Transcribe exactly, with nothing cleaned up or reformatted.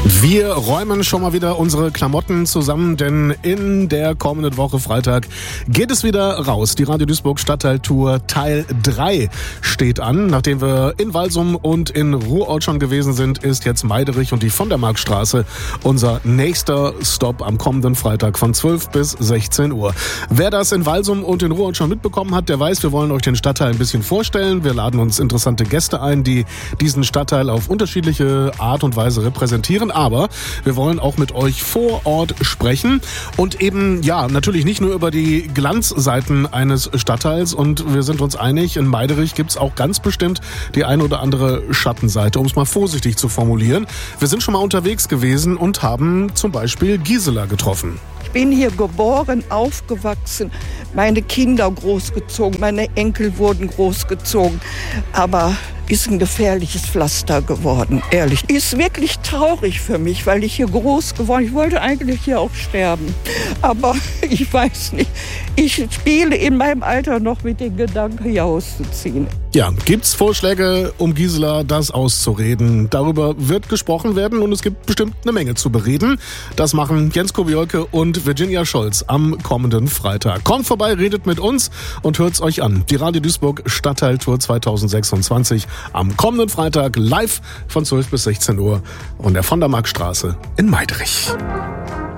Wir räumen schon mal wieder unsere Klamotten zusammen, denn in der kommenden Woche Freitag geht es wieder raus. Die Radio Duisburg Stadtteiltour Teil drei steht an. Nachdem wir in Walsum und in Ruhrort schon gewesen sind, ist jetzt Meiderich und die von der Marktstraße unser nächster Stopp am kommenden Freitag von zwölf bis sechzehn Uhr. Wer das in Walsum und in Ruhrort schon mitbekommen hat, der weiß, wir wollen euch den Stadtteil ein bisschen vorstellen. Wir laden uns interessante Gäste ein, die diesen Stadtteil auf unterschiedliche Art und Weise repräsentieren. Aber wir wollen auch mit euch vor Ort sprechen und eben, ja, natürlich nicht nur über die Glanzseiten eines Stadtteils, und wir sind uns einig, in Meiderich gibt's auch ganz bestimmt die eine oder andere Schattenseite, um es mal vorsichtig zu formulieren. Wir sind schon mal unterwegs gewesen und haben zum Beispiel Gisela getroffen. Ich bin hier geboren, aufgewachsen, meine Kinder großgezogen, meine Enkel wurden großgezogen, aber ist ein gefährliches Pflaster geworden, ehrlich. Ist wirklich traurig für mich, weil ich hier groß geworden bin. Ich wollte eigentlich hier auch sterben, aber ich weiß nicht. Ich spiele in meinem Alter noch mit dem Gedanken, hier auszuziehen. Ja, gibt's Vorschläge, um Gisela das auszureden? Darüber wird gesprochen werden und es gibt bestimmt eine Menge zu bereden. Das machen Jens Kobiolke und Virginia Scholz am kommenden Freitag. Kommt vorbei, redet mit uns und hört's euch an. Die Radio Duisburg Stadtteiltour zwanzig sechsundzwanzig am kommenden Freitag live von zwölf bis sechzehn Uhr und der von der Marktstraße in Meiderich.